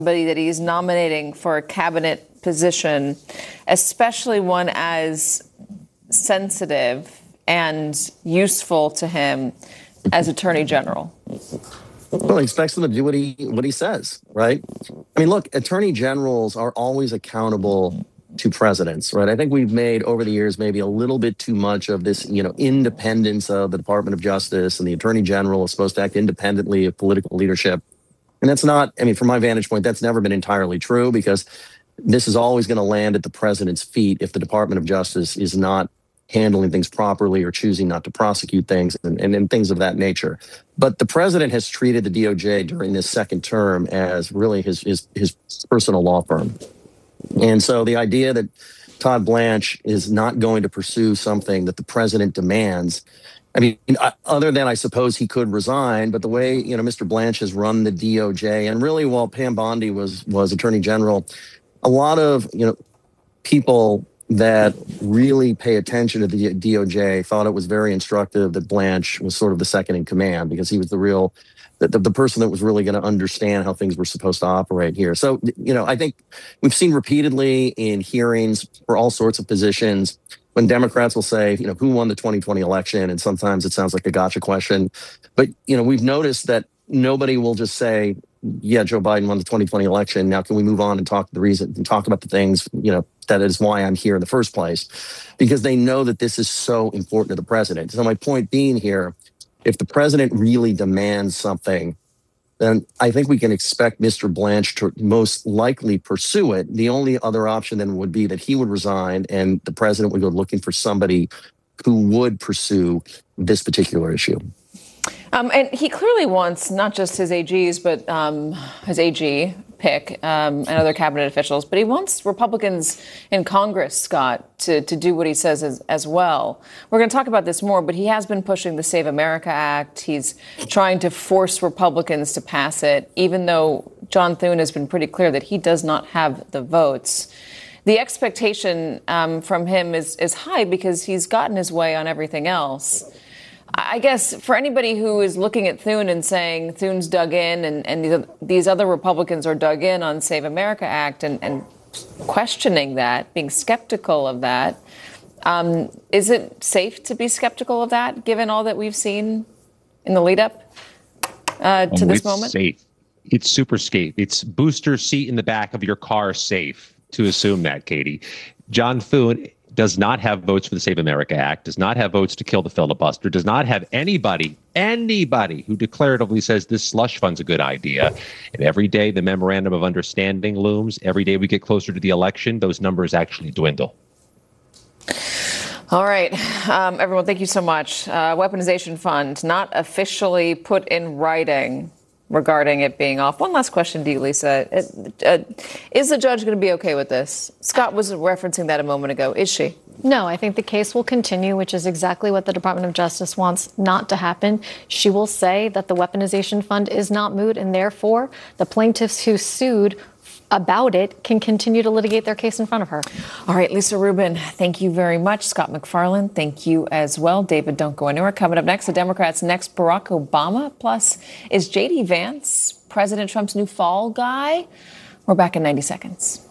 somebody that he's nominating for a cabinet position, especially one as sensitive and useful to him as Attorney General? Well, he expects him to do what he says, right? I mean, look, attorney generals are always accountable to presidents, right? I think we've made over the years maybe a little bit too much of this, independence of the Department of Justice, and the attorney general is supposed to act independently of political leadership. And that's not, I mean, from my vantage point, that's never been entirely true, because this is always going to land at the president's feet if the Department of Justice is not handling things properly or choosing not to prosecute things and things of that nature. But the president has treated the DOJ during this second term as really his personal law firm. And so the idea that Todd Blanche is not going to pursue something that the president demands, I mean, other than I suppose he could resign, but the way, Mr. Blanche has run the DOJ, and really while Pam Bondi was Attorney General, a lot of, people that really pay attention to the DOJ thought it was very instructive that Blanche was sort of the second in command, because he was the person that was really going to understand how things were supposed to operate here. So, I think we've seen repeatedly in hearings for all sorts of positions when Democrats will say, who won the 2020 election? And sometimes it sounds like a gotcha question. But, we've noticed that nobody will just say, yeah, Joe Biden won the 2020 election. Now, can we move on and talk about the things, that is why I'm here in the first place, because they know that this is so important to the president. So my point being here, if the president really demands something, then I think we can expect Mr. Blanche to most likely pursue it. The only other option then would be that he would resign and the president would go looking for somebody who would pursue this particular issue. And he clearly wants not just his AGs, but his AG pick and other cabinet officials, but he wants Republicans in Congress, Scott, to do what he says as well. We're going to talk about this more, but he has been pushing the Save America Act. He's trying to force Republicans to pass it, even though John Thune has been pretty clear that he does not have the votes. The expectation from him is high because he's gotten his way on everything else. I guess for anybody who is looking at Thune and saying Thune's dug in and these other Republicans are dug in on Save America Act and questioning that, being skeptical of that, is it safe to be skeptical of that, given all that we've seen in the lead up to this moment? Safe. It's super safe. It's booster seat in the back of your car safe to assume that, Katie. John Thune does not have votes for the Save America Act, does not have votes to kill the filibuster, does not have anybody who declaratively says this slush fund's a good idea. And every day the memorandum of understanding looms. Every day we get closer to the election, those numbers actually dwindle. All right, everyone, thank you so much. Weaponization fund not officially put in writing regarding it being off. One last question to you, Lisa. Is the judge going to be okay with this? Scott was referencing that a moment ago. Is she? No, I think the case will continue, which is exactly what the Department of Justice wants not to happen. She will say that the weaponization fund is not moot, and therefore the plaintiffs who sued about it can continue to litigate their case in front of her. All right, Lisa Rubin, thank you very much. Scott MacFarlane, thank you as well. David, don't go anywhere. Coming up next, the Democrats' next Barack Obama. Plus, is J.D. Vance President Trump's new fall guy? We're back in 90 seconds.